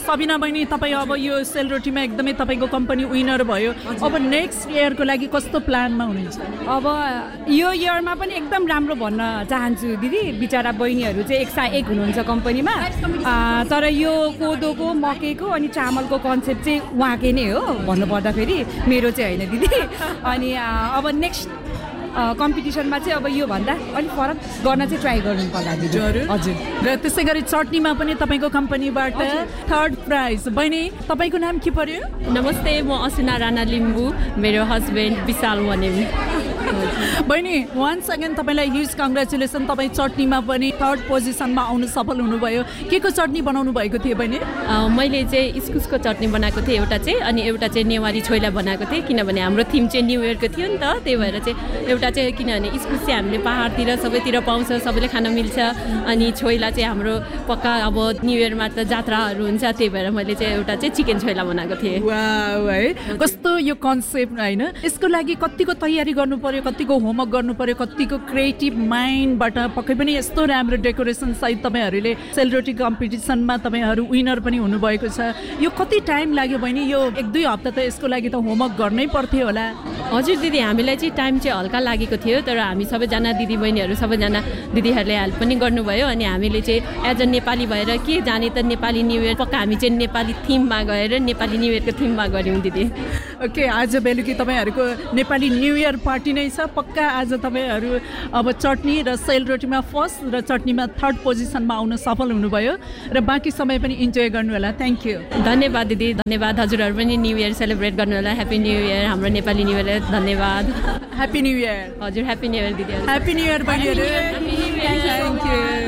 सबिना बहिनी तपाईँ अब यो सेलरोटीमा एकदमै तपाईँको कम्पनी विनर भयो, अब नेक्स्ट इयरको लागि कस्तो प्लानमा हुनुहुन्छ? अब यो इयरमा पनि एकदम राम्रो भन्न चाहन्छु दिदी, बिचरा बहिनीहरू चाहिँ एक हुनुहुन्छ कम्पनीमा, तर यो कोदोको मकैको अनि चामलको कन्सेप्ट चाहिँ उहाँकै नै हो भन्नुपर्दाखेरि, मेरो चाहिँ होइन दिदी। अनि अब नेक्स्ट कम्पिटिसनमा चाहिँ अब यो भन्दा अलिक फरक गर्न चाहिँ ट्राई गर्नु पर्ला दिदी। हजुर। र त्यसै गरी चटनीमा पनि तपाईँको कम्पनीबाट 3rd प्राइज। बहिनी तपाईँको नाम के पर्यो? नमस्ते, म असिना राणा लिम्बू, मेरो हस्बेन्ड विशाल वनेम। बहिनी वान्स अगेन तपाईँलाई ह्युज कङ्ग्रेचुलेसन, तपाईँ चटनीमा पनि 3rd पोजिसनमा आउनु सफल हुनुभयो। के को चटनी बनाउनु भएको थियो बहिनी? मैले चाहिँ इस्कुसको चटनी बनाएको थिएँ एउटा चाहिँ, अनि एउटा चाहिँ नेवारी छोइला बनाएको थिएँ, किनभने हाम्रो थिम चाहिँ न्यू इयरको थियो नि त, त्यही भएर चाहिँ एउटा चाहिँ किनभने इस्कुस चाहिँ हामीले पहाडतिर सबैतिर पाउँछ, सबैले खान मिल्छ, अनि छोइला चाहिँ हाम्रो पक्का अब न्यू इयरमा त जात्राहरू हुन्छ, त्यही भएर मैले चाहिँ एउटा चाहिँ चिकन छोइला बनाएको थिएँ। वाउ है, कस्तो यो कन्सेप्ट होइन। यसको लागि कतिको तयारी गर्नु पर्यो, कतिको होमवर्क गर्नु पर्यो, कतिको क्रिएटिभ माइन्डबाट पक्कै पनि यस्तो राम्रो डेकोरेसन सहित तपाईँहरूले सेलरोटी कम्पिटिसनमा तपाईँहरू विनर पनि हुनुभएको छ। यो कति टाइम लाग्यो बहिनी? यो 1-2 हप्ता त यसको लागि त होमवर्क गर्नै पर्थ्यो होला। हजुर दिदी, हामीलाई चाहिँ टाइम चाहिँ हल्का लागेको थियो, तर हामी सबैजना दिदीबहिनीहरू सबैजना दिदीहरूले हेल्प पनि गर्नुभयो, अनि हामीले चाहिँ एज अ नेपाली भएर के जाने त नेपाली न्यू इयर, पक्का हामी चाहिँ नेपाली थिममा गएर नेपाली न्यू इयरको थिममा गऱ्यौँ दिदी। ओके, आज बेलुकी तपाईँहरूको नेपाली न्यू इयर पार्टी नै छ। पक्का आज तपाईँहरू अब चटनी र सेलरोटीमा 1st र चटनीमा 3rd पोजिसनमा आउन सफल हुनुभयो, र बाँकी समय पनि इन्जोय गर्नु होला। Thank you. धन्यवाद दिदी, धन्यवाद। हजुरहरू पनि न्यू इयर सेलिब्रेट गर्नु होला। ह्याप्पी न्यू इयर, हाम्रो नेपाली न्यू इयर। धन्यवाद। Happy new year. हजुर, ह्याप्पी न्यू इयर दिदी। ह्याप्पी न्यू इयर बहिनीहरू। Thank you.